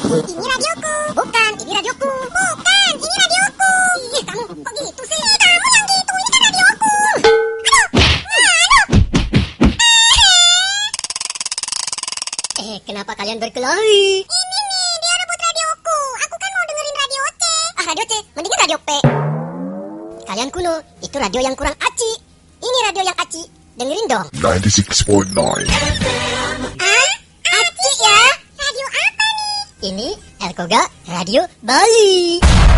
Ini radioku. Bukan, ini radioku. Bukan, ini radioku. Ih, kamu kok gitu sih? Kamu yang gitu, ini kan radioku. Kenapa kalian berkelahi? Ini nih, dia rebut radioku. Aku kan mau dengerin radio C. Radio C, mendingan radio P. Kalian kuno, itu radio yang kurang aci. Ini radio yang aci. Dengerin dong. 96.9 Aci ya? Radio apa nih? Ini Elkoga Radio Bali.